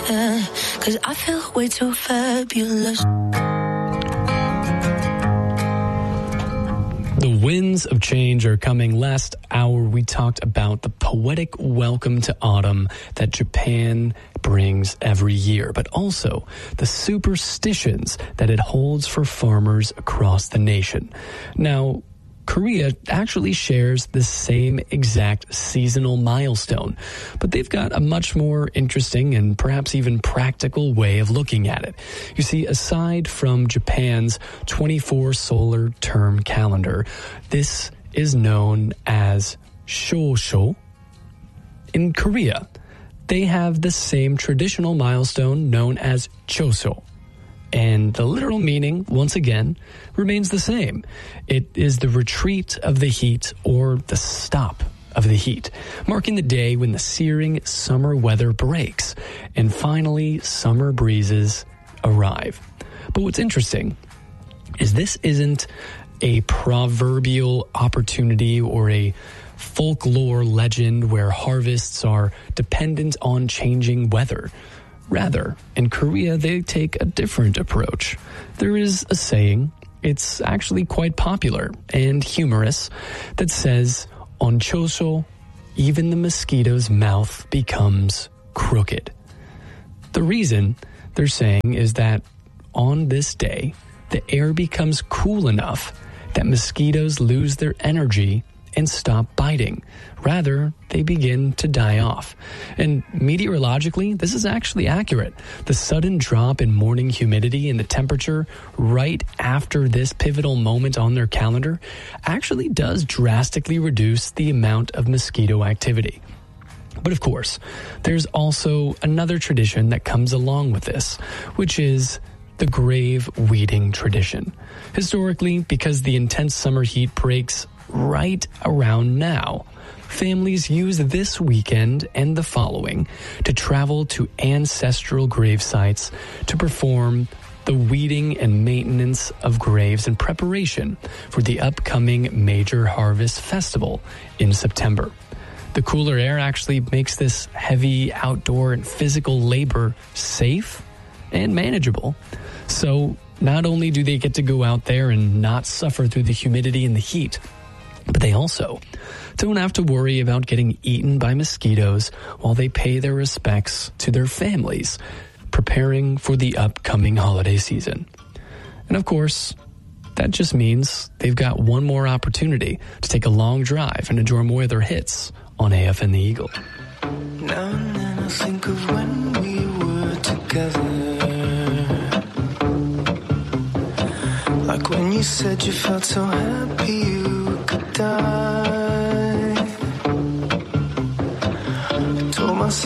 Yeah, 'cause I feel way too fabulous. The winds of change are coming. Last hour, we talked about the poetic welcome to autumn that Japan brings every year, but also the superstitions that it holds for farmers across the nation. Now, Korea actually shares the same exact seasonal milestone, but they've got a much more interesting and perhaps even practical way of looking at it. You see, aside from Japan's 24 solar term calendar, this is known as Shosho. In Korea, they have the same traditional milestone known as Choso. And the literal meaning, once again, remains the same. It is the retreat of the heat or the stop of the heat, marking the day when the searing summer weather breaks and finally summer breezes arrive. But what's interesting is this isn't a proverbial opportunity or a folklore legend where harvests are dependent on changing weather. Rather, in Korea, they take a different approach. There is a saying, it's actually quite popular and humorous, that says, on Choso, even the mosquito's mouth becomes crooked. The reason they're saying is that on this day, the air becomes cool enough that mosquitoes lose their energy and stop biting. Rather, they begin to die off. And meteorologically, this is actually accurate. The sudden drop in morning humidity and the temperature right after this pivotal moment on their calendar actually does drastically reduce the amount of mosquito activity. But of course, there's also another tradition that comes along with this, which is the grave weeding tradition. Historically, because the intense summer heat breaks right around now, families use this weekend and the following to travel to ancestral grave sites to perform the weeding and maintenance of graves in preparation for the upcoming major harvest festival in September. The cooler air actually makes this heavy outdoor and physical labor safe and manageable. So not only do they get to go out there and not suffer through the humidity and the heat, but they also don't have to worry about getting eaten by mosquitoes while they pay their respects to their families, preparing for the upcoming holiday season. And of course, that just means they've got one more opportunity to take a long drive and enjoy more of their hits on AFN The Eagle. Now and then I think of when we were together, like when you said you felt so happy you could die.